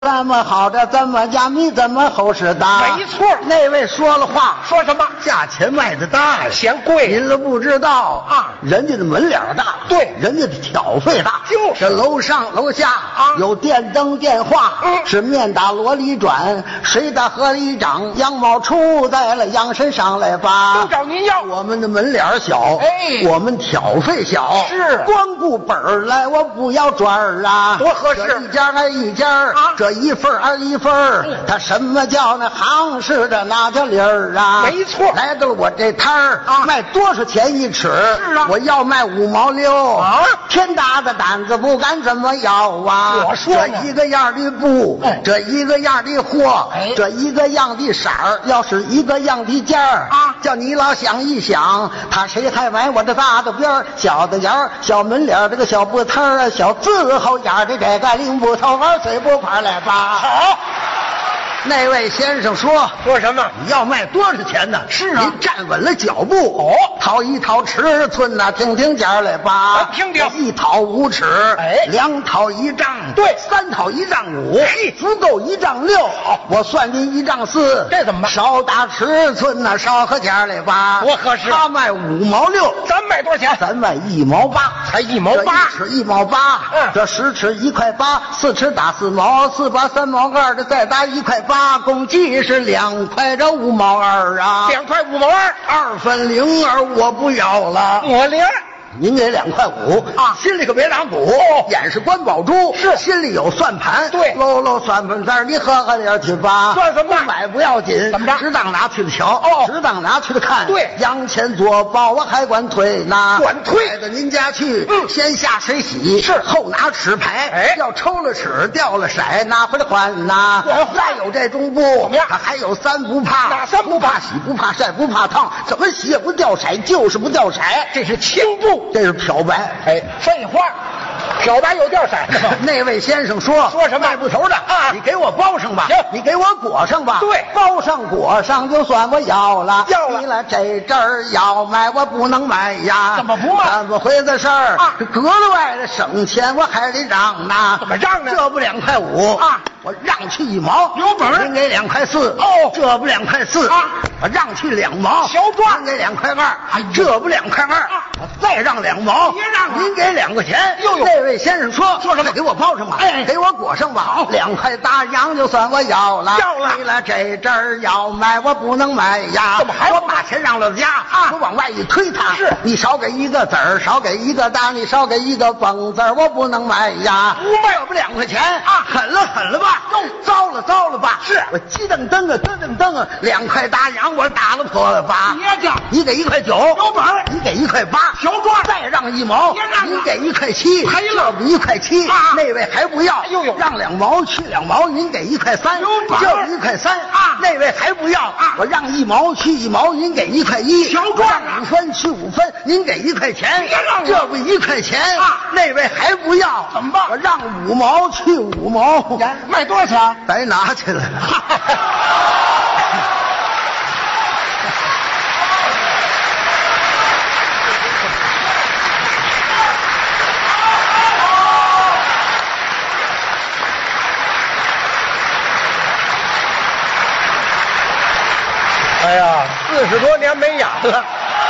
那么好的怎么讲？你怎么后事大？ 没错， 那位说了话， 说什么？ 价钱卖的大呀， 嫌贵。 您都不知道啊， 人家的门脸大， 对， 人家的挑费大， 就是这楼上楼下啊， 有电灯电话，是面打箩里转，水打河里涨，羊毛出在了羊身上来吧， 都找您要。 我们的门脸小， 哎， 我们挑费小， 是光顾本儿来，我不要转儿啊， 多合适。 这一家挨一家啊， 这一份挨一份，他什么叫那行市的那叫理儿啊？ 没错， 来到了我这摊儿啊， 卖多少钱一尺？ 是啊， 我要卖5毛6 啊！ 天大的胆子不敢这么要啊！ 我说这一个样的布，这一个样的货，这一个样的色儿，要是一个样的价儿啊， 叫你老想一想，他谁还买我这大的边儿、小的眼儿、小门脸这个小布摊儿啊，小字后眼的这个领布头玩嘴不块来吧？ 好。 那位先生说什么？ 你要卖多少钱呢？ 是啊， 您站稳了脚步，掏一掏尺寸呐，听听价来吧。 听听 ，1掏5尺，2掏1丈， 对 ，3掏1丈5，足够1丈6。我算您1丈4， 这怎么办？ 少打尺寸呐，少合价来吧。 多合适。 他卖5毛6， 咱卖多少钱？ 咱卖1毛8， 才1毛8， 这1尺1毛8，这10尺1块8，4尺打4毛，4把3毛2的再打1块8，共计是2块这5毛2啊 ，2块5毛2，2 分02我不要了， 我零。 您给2块5啊，心里可别打鼓，眼是关宝珠， 是心里有算盘， 对， 搂算盘子，你喝点去吧， 算什么？ 不买不要紧， 怎么着？ 适当拿去的瞧，适当拿去的看， 对， 洋钱做包我还管推呢， 管推带到您家去，先下水洗， 是后拿尺牌，要抽了尺掉了色，拿回来换呐。再有这中布， 怎么样？ 它还有3不怕， 哪3不怕？ 洗不怕晒不怕烫，怎么洗也不掉色，就是不掉色， 这是青布。 这是漂白， 废话，漂白有掉色的吗？ 那位先生说什么？ 卖布头的啊，你给我包上吧， 行， 你给我裹上吧， 对， 包上裹上就算我要了， 要了。 你了这阵儿要卖我不能卖呀， 怎么不卖？ 怎么回的事儿啊？ 格外的省钱，我还得让呢。 怎么让呢？ 这不2块5 啊， 我让去1毛， 有本儿。 您给2块4，这不2块4 啊， 我让去2毛， 小赚。 您给2块2，这不2块2，我再让2毛， 别让了， 您给2块钱。 呦， 那位先生说什么？ 给我包上吧，给我裹上吧。好，2块大洋就算我要了，为了这阵儿要卖我不能卖呀。 怎么还我把钱让了家我往外一推他， 是你少给一个子儿，少给一个大，你少给一个蹦子儿，我不能卖呀。 不卖， 这不2块钱啊，狠了吧？糟了吧？ 是我鸡瞪瞪啊，2块大洋我打了破了吧？ 别介， 你给1块9， 有本儿， 你给1块8， 小赚， 再让1毛，你给1块7， 赔了 1块7，那位还不要，让2毛去2毛，您给1块3，这1块3啊，那位还不要，我让1毛去1毛，您给1块1， 小赚 5分去5分，您给1块钱，这不1块钱啊， 那位还不要， 怎么办？ 我让5毛去5毛， 卖多少钱？ 白拿去了。 哎呀，40多年没演了，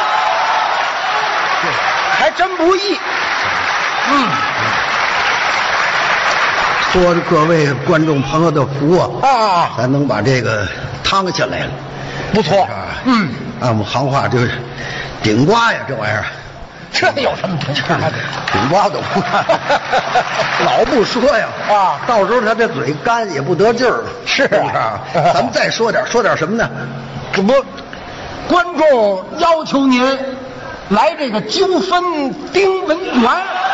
还真不易。 托着各位观众朋友的福啊， 咱能把这个趟下来了， 不错。 按我们行话就是顶瓜呀，这玩意儿。 这有什么顶瓜的？ 顶瓜都不干，老不说呀到时候他这嘴干也不得劲儿了， 是不是？咱们再说点什么呢？ 这不，观众要求您来这个纠纷丁文元。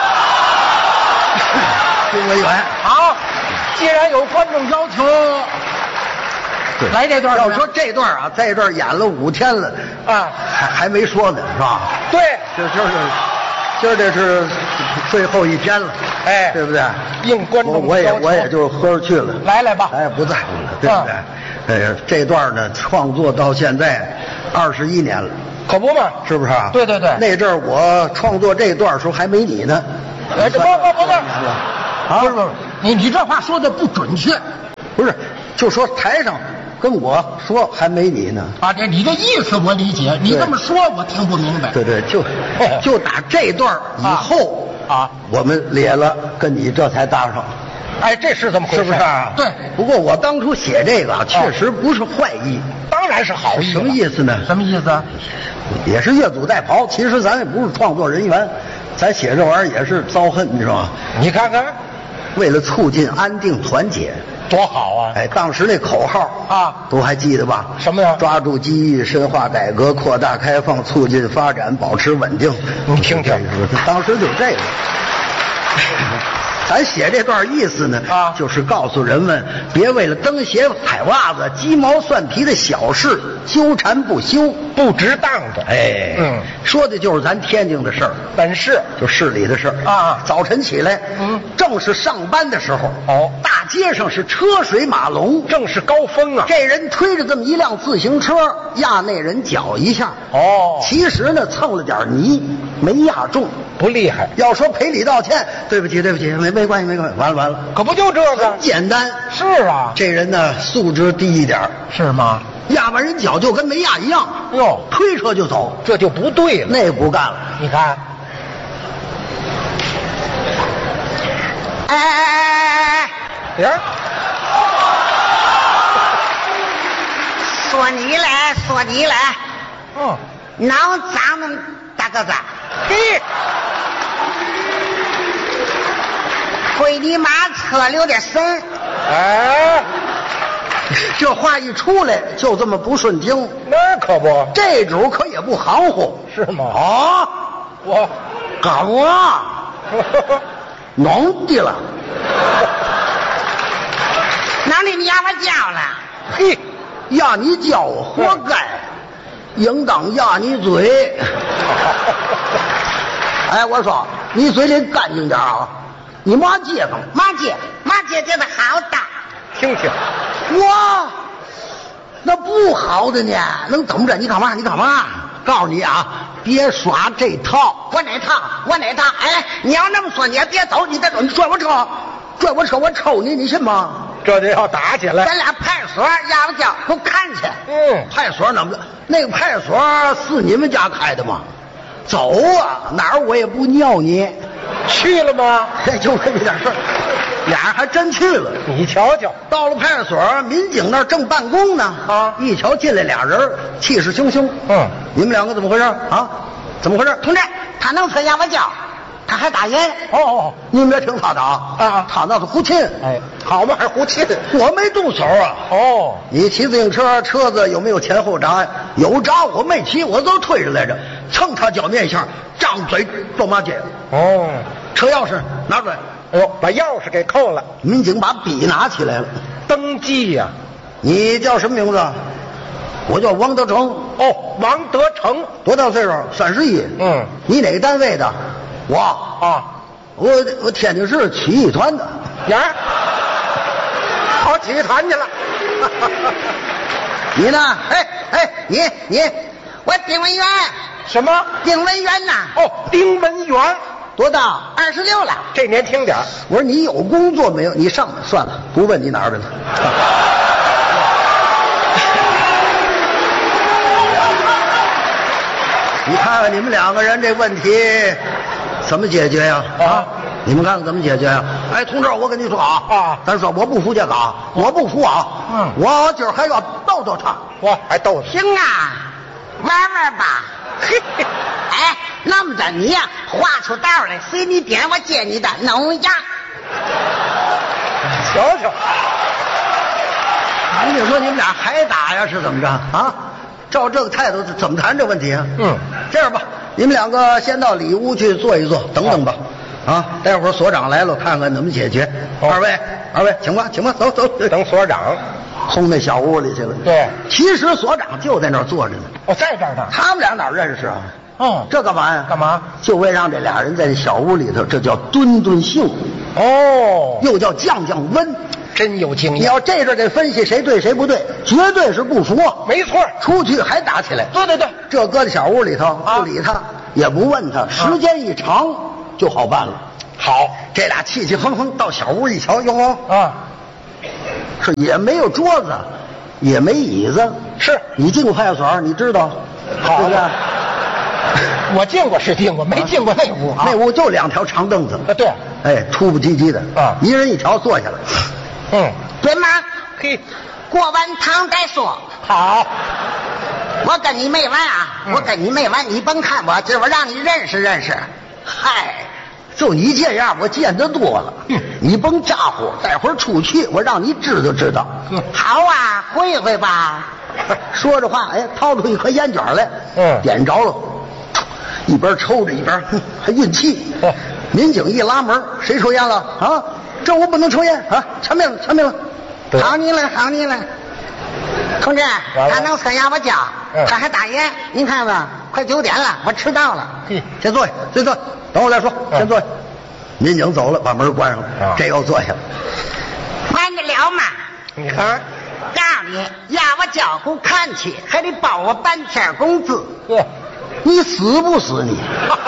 丁文元啊，既然有观众要求，来这段。 要说这段啊，在这儿演了5天了啊，还没说呢，是吧？ 对， 今儿这是最后1天了，对不对？ 应观众我也就喝着去了， 来吧， 咱也不在乎了，对不对？这段呢，创作到现在21年了， 可不嘛， 是不是啊？ 对， 那阵儿我创作这段时候还没你呢。 不是，你这话说的不准确。 不是，就说台上跟我说还没你呢。 啊，你这意思我理解，你这么说我听不明白。 对对，就打这段以后啊， 我们咧了，跟你这才搭上。 哎，这是这么回事， 是不是啊？ 对。 不过我当初写这个确实不是坏意， 当然是好意。 什么意思呢？ 什么意思？ 也是越俎代庖。其实咱也不是创作人员，咱写这玩意儿也是遭恨，你知道吗？ 你看看， 为了促进安定团结， 多好啊！ 哎，当时那口号啊， 都还记得吧？ 什么呀？ 抓住机遇，深化改革，扩大开放，促进发展，保持稳定。 你听听， 当时就这个。咱写这段意思呢，就是告诉人们，别为了蹬鞋踩袜子、鸡毛蒜皮的小事纠缠不休， 不值当的。 哎，说的就是咱天津的事儿， 本市就市里的事儿啊。 早晨起来，正是上班的时候，大街上是车水马龙， 正是高峰啊。 这人推着这么一辆自行车，压那人脚一下，其实呢蹭了点泥，没压中。 不厉害， 要说赔礼道歉，对不起，没关系，完了， 可不就这个简单？ 是啊， 这人呢素质低一点， 是吗？ 压完人脚就跟没压一样， 哟， 推车就走， 这就不对了， 那不干了。 你看， 哎， 呀， 说你来，脑脏那么大个子。 嘿， 回你妈侧溜的神！ 哎， 这话一出来就这么不顺听， 那可不， 这主可也不含糊， 是吗？ 啊， 我干我弄的了，哪里你压我脚了？嘿，压你脚活该，应当压你嘴。哎，我说你嘴里干净点啊！你骂街坊，骂街的好大， 听听， 哇，那不好的呢，能怎么着？你干嘛？告诉你啊，别耍这套。我哪套？哎，你要那么说，你也别走，你再走，你拽我车，我抽你，你信吗？ 这就要打起来。 咱俩派出所压我脚，给我看去。派出所怎么着？那个派出所是你们家开的吗？走啊，哪儿我也不尿你。 去了吗？ 就这么点事儿，俩人还真去了。 你瞧瞧， 到了派出所，民警那儿正办公呢。一瞧进来俩人，气势汹汹。你们两个怎么回事啊？怎么回事？同志，他能吹压我脚，他还打人。你们别听他的啊，他那是胡沁。 哎，好嘛，还胡沁， 我没动手啊。你骑自行车，车子有没有前后闸呀？有闸，我没骑，我都推着来着，蹭他脚面上，张嘴撞骂街。车钥匙拿出来。 哎呦，把钥匙给扣了。 民警把笔拿起来了， 登记呀。 你叫什么名字？我叫王德成。 王德成， 多大岁数？31。你哪个单位的？我天津市曲艺团的。 呀，跑曲艺团去了。 你呢？你，我丁文元。 什么？ 丁文元呐？ 丁文元。 多大？26了。 这年轻点。 我说你有工作没有？你上算了，不问你哪儿的了。你看看你们两个人这问题怎么解决呀？你们看看怎么解决呀？哎，同志，我跟你说咱说我不服这个我不服啊。我今儿还要逗逗他。 我还逗他。 行啊，玩吧。哎，那么着你呀，画出道来，随你点，我接你的，弄呀。 瞧瞧， 你说你们俩还打呀？是怎么着啊？照这个态度怎么谈这问题啊？这样吧，你们两个先到里屋去坐一坐，等等吧。待会儿所长来了，看看怎么解决。二位，请吧，走。 等所长轰那小屋里去了。 对， 其实所长就在那儿坐着呢。 在这儿呢。 他们俩哪认识啊？这干嘛呀？ 干嘛？ 就为让这俩人在这小屋里头，这叫敦性。又叫降温。 真有经验。 你要这阵得分析谁对谁不对，绝对是不服。 没错， 出去还打起来。 对， 这搁在小屋里头，不理他，也不问他，时间一长就好办了。 好， 这俩气气哼哼到小屋一瞧，哟， 是也没有桌子，也没椅子。 是你进过派出所，你知道， 好对不对？ 我进过是进过，没进过那屋啊。 那屋就2条长凳子。 对， 哎，突不唧唧的啊， 一人一条坐下来。 对吗？ 嘿， 过完堂再说。 好， 我跟你没完啊！我跟你没完，你甭看我，今儿让你认识认识。 嗨，就你这样，我见得多了。你甭咋呼，待会儿出去，我让你知道知道。 好啊，回一回吧。 说着话，哎，掏出一颗烟卷来，点着了，一边抽着一边还运气。民警一拉门，谁抽烟了啊？这屋不能抽烟啊！ชั้น面了，ชั้น面了。 好你了，好你了。同志，他能参加我家，他还打烟，您看吧，快9点了，我迟到了。 先坐下，先坐下，等会儿再说，先坐下。民警走了，把门关上了，这又坐下了。 管得了吗？ 你看， 告诉你，压我脚骨看去，还得包我半天工资。 你死不死你？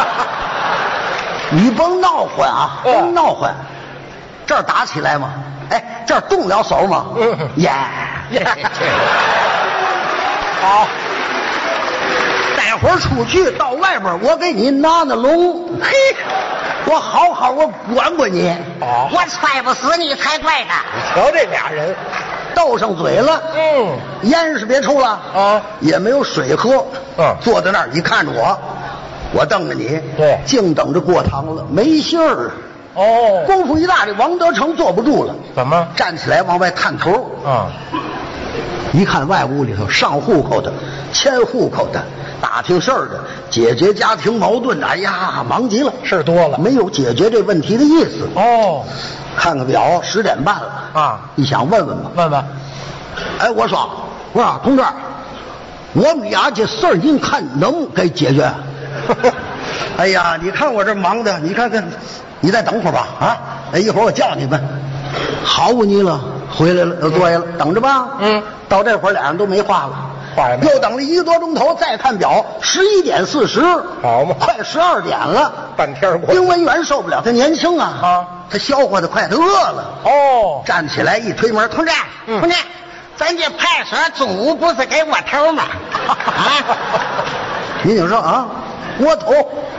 你甭闹欢啊，甭闹欢。这儿打起来吗？哎，这儿动了手吗？耶！ 好， 待会儿出去到外边，我给你拿龙。嘿，我好好我管管你。 我踹不死你才怪呢。 瞧这俩人， 斗上嘴了。烟是别抽了啊， 也没有水喝。坐在那儿，你看着我，我瞪着你。 对， 净等着过堂了，没信儿。功夫一大，这王德成坐不住了。 怎么？ 站起来往外探头。一看外屋里头上户口的、迁户口的、打听事儿的、解决家庭矛盾的，哎呀，忙极了， 事多了， 没有解决这问题的意思。看看表，10点半了啊！ 一想问问吧， 问问。 哎，我说，同志，我们家这事儿您看能给解决？哎呀，你看我这忙的，你看看，你再等会儿吧啊！哎，一会儿我叫你们。好不你了，回来了，又坐下了，等着吧。到这会儿俩人都没话了，又等了1个多钟头，再看表，11点40， 好嘛， 快12点了， 半天过。 丁文元受不了，他年轻啊，他消化的快，他饿了。站起来一推门， 同志，同志，咱这派出所中午不是给窝头吗？ 民警说啊，窝头，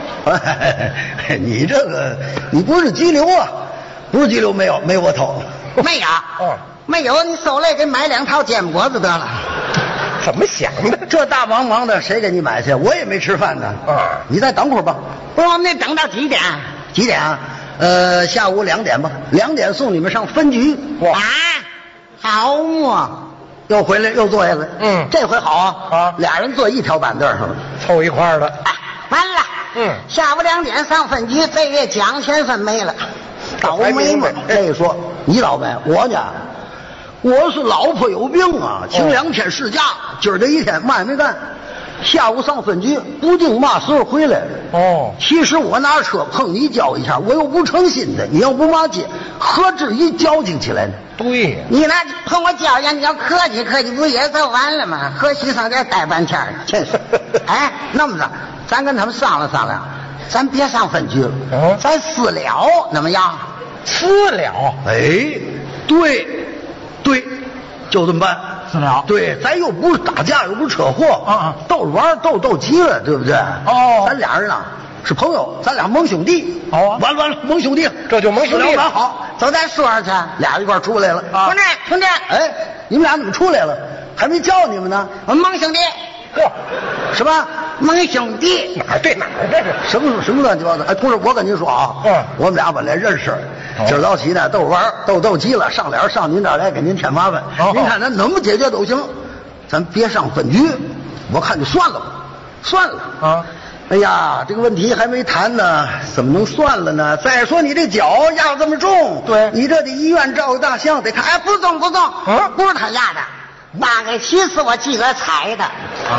你这个你不是拘留啊？不是拘留，没窝头， 没有，没有，你收来给买2套煎饼果子得了。 怎么想的？ 这大忙的，谁给你买去？我也没吃饭呢。你再等会儿吧。 不是，我们得等到几点？ 几点啊？下午2点吧。2点送你们上分局。 好嘛， 又回来又坐下来。这回好啊，俩人坐一条板凳上了， 凑一块儿的。 完了。下午2点上分局，这月奖钱分没了。倒霉嘛！ 这一说你倒霉，我呢，我是老婆有病啊，请2天事假，今儿这一天嘛也没干，下午上分局，不定嘛时候回来。其实我拿车碰你交一下，我又不诚心的，你要不骂街，何至于交警起来呢？ 对呀， 你拿碰我交一下，你要客气客气，不也就完了吗？何须上这待半天呢？ 真是， 哎，那么着，咱跟他们商量商量。咱别上分局了，咱私了，怎么样？ 私了？ 哎，对，就这么办。 私了？ 对，咱又不是打架，又不是车祸，逗着玩斗急了，对不对？咱俩人呢是朋友，咱俩盟兄弟。完了，盟兄弟， 这就盟兄弟了。好， 走，咱说上去。 俩一块出来了。 同志， 哎，你们俩怎么出来了？还没叫你们呢。 我们盟兄弟。 什么？ 盟兄弟？ 哪儿对哪儿？这是什么乱七八糟？哎，同志，我跟您说啊，我们俩本来认识，今儿早起呢逗玩，斗急了，上脸上您这儿来给您添麻烦。您看咱怎么解决都行，咱别上分局，我看就算了吧，算了。哎呀，这个问题还没谈呢，怎么能算了呢？再说你这脚压这么重， 对， 你这得医院照个大相，得看。 哎，不重，不是他压的。8个7是我自个儿踩的。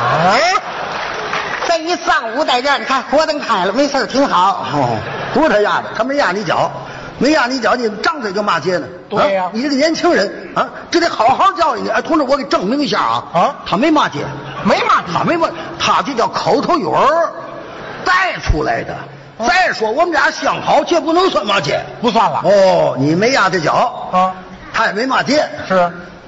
这一上午在这儿，你看火灯开了，没事挺好。 不是他压的，他没压你脚，没压你脚，你张嘴就骂街呢。 对呀， 你这个年轻人啊，这得好好教育你。哎，同志，我给证明一下啊，他没骂街，他没骂，他这叫口头语儿带出来的。再说我们俩相好，这不能算骂街， 不算了。 你没压他脚他也没嘛钱。 是。